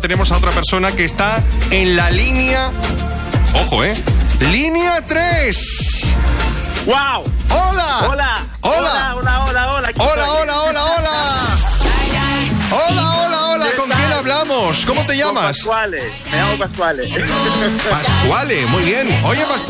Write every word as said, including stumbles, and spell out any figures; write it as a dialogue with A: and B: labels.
A: tenemos a otra persona que está en la línea... Ojo, ¿eh? Línea tres.
B: ¡Wow!
A: ¡Hola!
B: ¡Hola!
A: ¡Hola!
B: ¡Hola, hola, hola!
A: ¡Hola, hola, hola, hola! ¡Hola, hola, hola! ¿Con quién hablamos? ¿Cómo te llamas?
B: Pascuale. Me llamo Pascuale.
A: Pascuale, muy bien. Oye, Pascuale.